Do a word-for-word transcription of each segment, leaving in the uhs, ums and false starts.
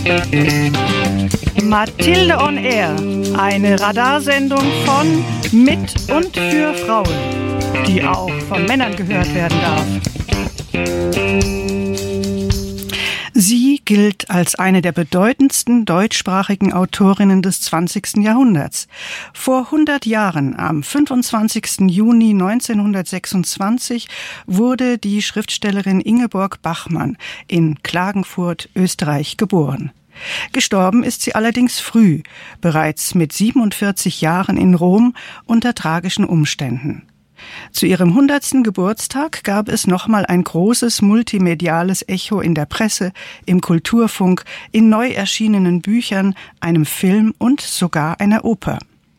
Mathilde on Air, eine Radarsendung von, mit und für Frauen, die auch von Männern gehört werden darf. Sie gilt als eine der bedeutendsten deutschsprachigen Autorinnen des zwanzigsten Jahrhunderts. Vor hundert Jahren, am fünfundzwanzigsten Juni neunzehnhundertsechsundzwanzig, wurde die Schriftstellerin Ingeborg Bachmann in Klagenfurt, Österreich, geboren. Gestorben ist sie allerdings früh, bereits mit siebenundvierzig Jahren in Rom unter tragischen Umständen. Zu ihrem hundertsten Geburtstag gab es nochmal ein großes multimediales Echo in der Presse, im Kulturfunk, in neu erschienenen Büchern, einem Film und sogar einer Oper.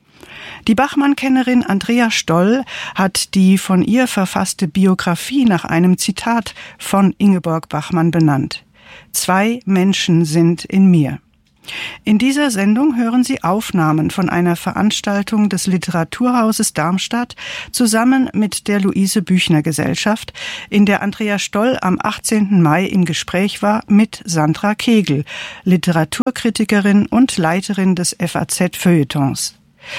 Die Bachmann-Kennerin Andrea Stoll hat die von ihr verfasste Biografie nach einem Zitat von Ingeborg Bachmann benannt. Zwei Menschen sind in mir. In dieser Sendung hören Sie Aufnahmen von einer Veranstaltung des Literaturhauses Darmstadt zusammen mit der Luise-Büchner-Gesellschaft, in der Andrea Stoll am achtzehnten Mai im Gespräch war mit Sandra Kegel, Literaturkritikerin und Leiterin des F A Z-Feuilletons.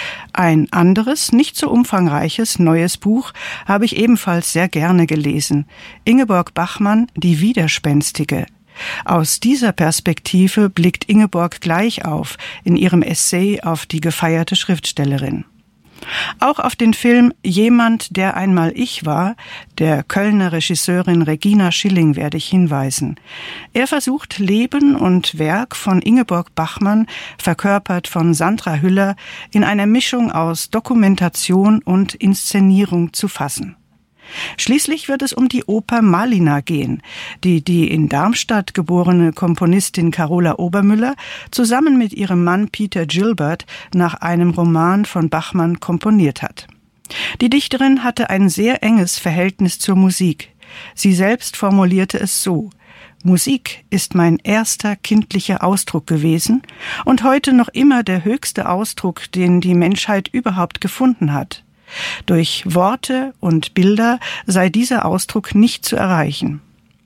Ein anderes, nicht so umfangreiches, neues Buch habe ich ebenfalls sehr gerne gelesen. Ingeborg Bachmann, Die Widerspenstige. Aus dieser Perspektive blickt Ingeborg gleich auf in ihrem Essay auf die gefeierte Schriftstellerin. Auch auf den Film Jemand, der einmal ich war, der Kölner Regisseurin Regina Schilling, werde ich hinweisen. Er versucht, Leben und Werk von Ingeborg Bachmann, verkörpert von Sandra Hüller, in einer Mischung aus Dokumentation und Inszenierung zu fassen. Schließlich wird es um die Oper Malina gehen, die die in Darmstadt geborene Komponistin Carola Obermüller zusammen mit ihrem Mann Peter Gilbert nach einem Roman von Bachmann komponiert hat. Die Dichterin hatte ein sehr enges Verhältnis zur Musik. Sie selbst formulierte es so: Musik ist mein erster kindlicher Ausdruck gewesen und heute noch immer der höchste Ausdruck, den die Menschheit überhaupt gefunden hat. Durch Worte und Bilder sei dieser Ausdruck nicht zu erreichen.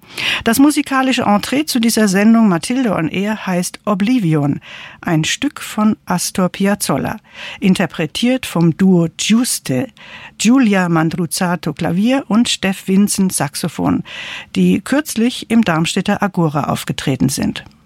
Das musikalische Entree zu dieser Sendung Mathilde on Air heißt Oblivion, ein Stück von Astor Piazzolla, interpretiert vom Duo Giuste, Giulia Mandruzato Klavier und Steff Vincent Saxophon, die kürzlich im Darmstädter Agora aufgetreten sind.